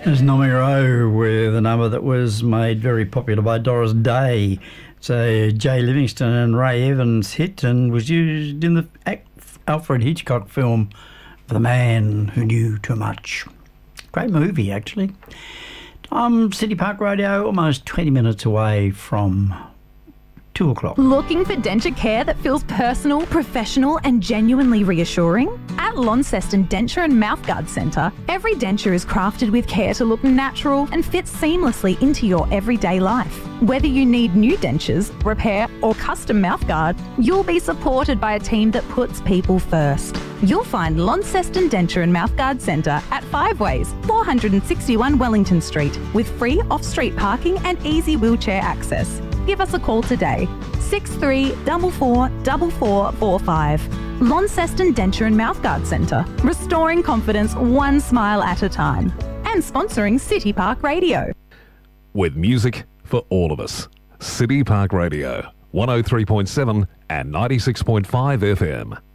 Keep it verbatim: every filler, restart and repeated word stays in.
There's Nomi Rowe with a number that was made very popular by Doris Day. It's a Jay Livingston and Ray Evans hit and was used in the Alfred Hitchcock film The Man Who Knew Too Much. Great movie, actually. I'm City Park Radio, almost twenty minutes away from two o'clock. Looking for denture care that feels personal, professional and genuinely reassuring? At Launceston Denture and Mouthguard Centre, every denture is crafted with care to look natural and fit seamlessly into your everyday life. Whether you need new dentures, repair or custom mouthguard, you'll be supported by a team that puts people first. You'll find Launceston Denture and Mouthguard Centre at Five Ways, four sixty-one Wellington Street, with free off-street parking and easy wheelchair access. Give us a call today, six three four four four four four five. Launceston Denture and Mouthguard Centre, restoring confidence one smile at a time. And sponsoring City Park Radio. With music for all of us. City Park Radio, one oh three point seven and ninety-six point five F M.